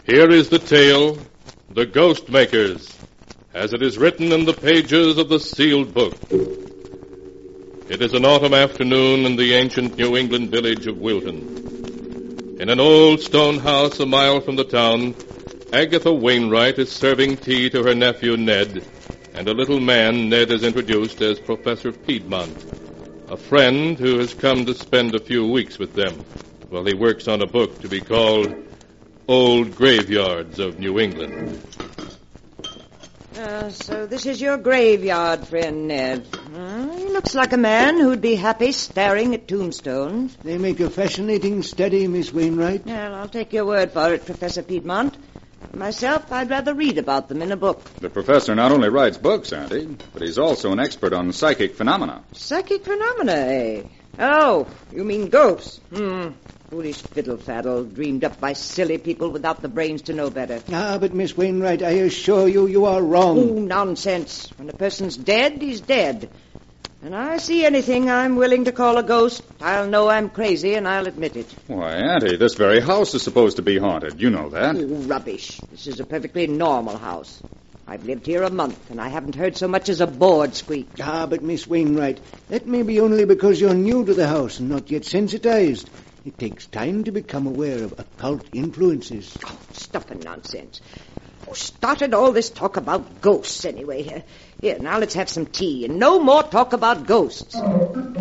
Here is the tale, The Ghost Makers, as it is written in the pages of the sealed book. It is an autumn afternoon in the ancient New England village of Wilton. In an old stone house a mile from the town, Agatha Wainwright is serving tea to her nephew Ned, and a little man Ned has introduced as Professor Piedmont, a friend who has come to spend a few weeks with them while he works on a book to be called Old Graveyards of New England. So this is your graveyard, friend Ned. He looks like a man who'd be happy staring at tombstones. They make a fascinating study, Miss Wainwright. Well, I'll take your word for it, Professor Piedmont. Myself, I'd rather read about them in a book. The professor not only writes books, Auntie, but he's also an expert on psychic phenomena. Psychic phenomena, eh? Oh, you mean ghosts. Foolish fiddle-faddle, dreamed up by silly people without the brains to know better. But Miss Wainwright, I assure you are wrong. Oh, nonsense. When a person's dead, he's dead. When I see anything I'm willing to call a ghost, I'll know I'm crazy, and I'll admit it. Why, Auntie, this very house is supposed to be haunted. You know that. Oh, rubbish. This is a perfectly normal house. I've lived here a month, and I haven't heard so much as a board squeak. But Miss Wainwright, that may be only because you're new to the house and not yet sensitized. It takes time to become aware of occult influences. Oh, stuff and nonsense. Who started all this talk about ghosts, anyway? Here, now let's have some tea, and no more talk about ghosts.